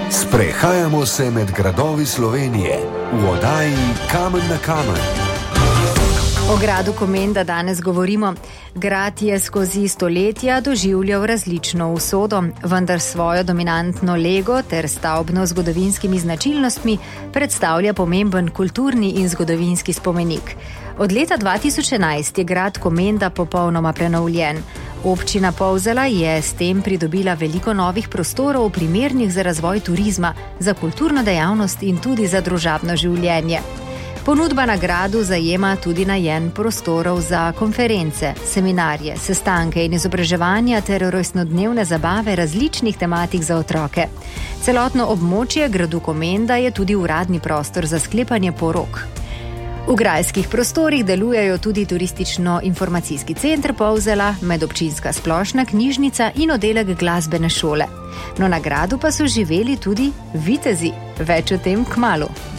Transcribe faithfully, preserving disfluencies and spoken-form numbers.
Sprehajamo se med gradovi Slovenije v oddaji Kamen na kamen. O gradu Komenda danes govorimo. Grad je skozi stoletja doživljal različno usodo, vendar svojo dominantno lego ter stavbno zgodovinskimi značilnostmi predstavlja pomemben kulturni in zgodovinski spomenik. Od leta dva tisoč enajst je grad Komenda popolnoma prenovljen. Občina Polzela je s tem pridobila veliko novih prostorov, primernih za razvoj turizma, za kulturno dejavnost in tudi za družabno življenje. Ponudba na gradu zajema tudi najem prostorov za konference, seminarje, sestanke in izobraževanja ter rojstnodnevne zabave različnih tematik za otroke. Celotno območje gradu Komenda je tudi uradni prostor za sklepanje porok. V grajskih prostorih delujejo tudi turistično-informacijski center Polzela, medobčinska splošna knjižnica in oddelek glasbene šole. No, na gradu pa so živeli tudi vitezi. Več o tem kmalu.